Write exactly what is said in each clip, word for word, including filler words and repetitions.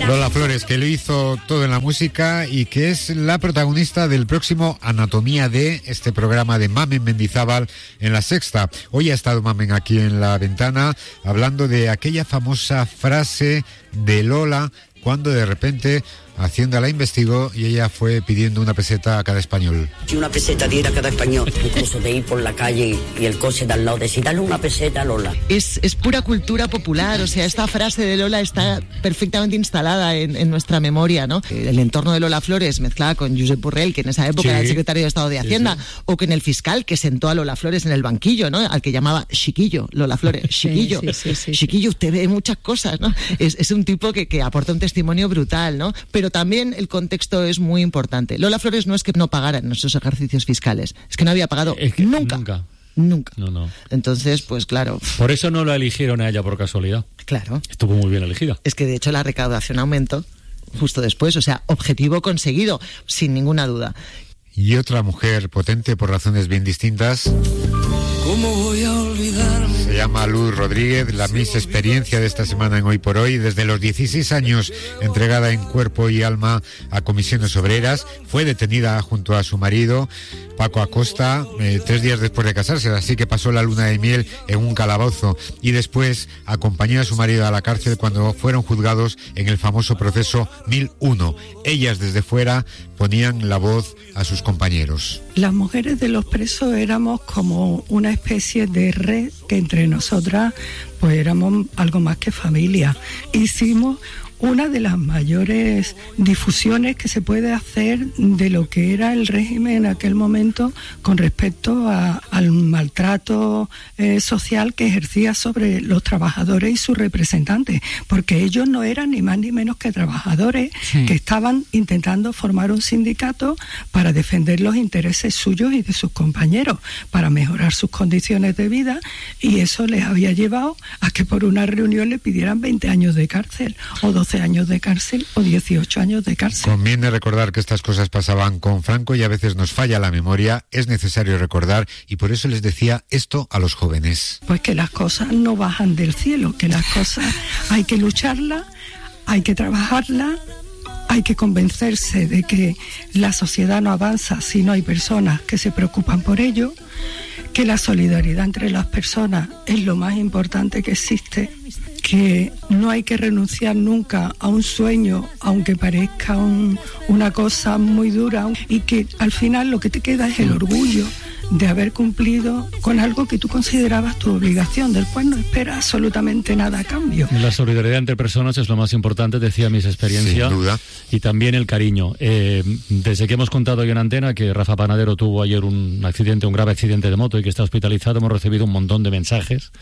Lola Flores, que lo hizo todo en la música y que es la protagonista del próximo Anatomía de este programa de Mamen Mendizábal en La Sexta. Hoy ha estado Mamen aquí en La Ventana hablando de aquella famosa frase de Lola cuando de repente Hacienda la investigó y ella fue pidiendo una peseta a cada español. Si una peseta diera a cada español, incluso de ir por la calle y el coche de al lado, decir, dale una peseta a Lola. Es, es pura cultura popular, o sea, esta frase de Lola está perfectamente instalada en, en nuestra memoria, ¿no? El entorno de Lola Flores mezclada con Josep Borrell, que en esa época sí. era el secretario de Estado de Hacienda, sí, sí. o con el fiscal que sentó a Lola Flores en el banquillo, ¿no? Al que llamaba Chiquillo, Lola Flores, Chiquillo, sí, sí, sí, sí, Chiquillo, usted ve muchas cosas, ¿no? Es, es un tipo que, que aporta un testimonio brutal, ¿no? Pero también el contexto es muy importante. Lola Flores no es que no pagara en nuestros ejercicios fiscales, es que no había pagado es que nunca. Nunca. Nunca. No, no. Entonces, pues claro. Por eso no la eligieron a ella por casualidad. Claro. Estuvo muy bien elegida. Es que de hecho la recaudación aumentó justo después, o sea, objetivo conseguido, sin ninguna duda. Y otra mujer potente por razones bien distintas. ¿Cómo voy a olvidarme? Se llama Luz Rodríguez, la Miss Experiencia de esta semana en Hoy por Hoy. Desde los dieciséis años, entregada en cuerpo y alma a comisiones obreras, fue detenida junto a su marido, Paco Acosta, eh, tres días después de casarse, así que pasó la luna de miel en un calabozo y después acompañó a su marido a la cárcel cuando fueron juzgados en el famoso proceso mil uno. Ellas desde fuera ponían la voz a sus compañeros. Las mujeres de los presos éramos como una especie de red que entre nosotras pues éramos algo más que familia. Hicimos una de las mayores difusiones que se puede hacer de lo que era el régimen en aquel momento con respecto a, al maltrato eh, social que ejercía sobre los trabajadores y sus representantes, porque ellos no eran ni más ni menos que trabajadores sí. que estaban intentando formar un sindicato para defender los intereses suyos y de sus compañeros, para mejorar sus condiciones de vida, y eso les había llevado a que por una reunión le pidieran veinte años de cárcel o doce años de cárcel o dieciocho años de cárcel. Conviene recordar que estas cosas pasaban con Franco y a veces nos falla la memoria, es necesario recordar y por eso les decía esto a los jóvenes. Pues que las cosas no bajan del cielo, que las cosas hay que lucharlas, hay que trabajarlas, hay que convencerse de que la sociedad no avanza si no hay personas que se preocupan por ello, que la solidaridad entre las personas es lo más importante que existe, que no hay que renunciar nunca a un sueño, aunque parezca un, una cosa muy dura, y que al final lo que te queda es el orgullo de haber cumplido con algo que tú considerabas tu obligación, del cual no esperas absolutamente nada a cambio. La solidaridad entre personas es lo más importante, decía Miss Experiencia. Sin duda. Y también el cariño. Eh, desde que hemos contado hoy en antena que Rafa Panadero tuvo ayer un accidente, un grave accidente de moto y que está hospitalizado, hemos recibido un montón de mensajes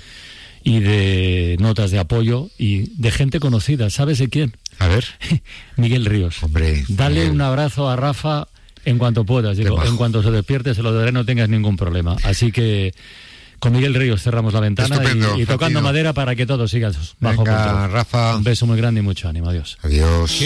y de notas de apoyo y de gente conocida. ¿Sabes de quién? A ver. Miguel Ríos. Hombre. Dale Miguel. un abrazo a Rafa en cuanto puedas. Digo, en cuanto se despierte se lo daré, no tengas ningún problema. Así que con Miguel Ríos cerramos la ventana y, y tocando madera para que todo siga bajo Venga, control. Rafa. Un beso muy grande y mucho ánimo. Adiós. Adiós.